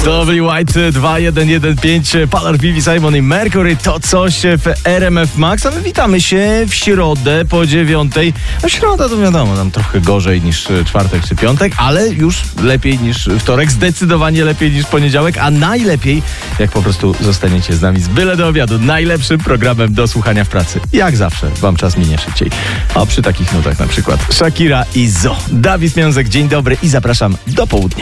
Lovely White 2115, Polar Vivi, Simon i Mercury, to coś w RMF Max, a my witamy się w środę po 9. No środa to wiadomo, tam trochę gorzej niż czwartek czy piątek, ale już lepiej niż wtorek, zdecydowanie lepiej niż poniedziałek, a najlepiej jak po prostu zostaniecie z nami z byle do obiadu, najlepszym programem do słuchania w pracy. Jak zawsze, wam czas minie szybciej. A przy takich nutach na przykład Shakira i Zo. Dawid Miązek, dzień dobry i zapraszam do południa.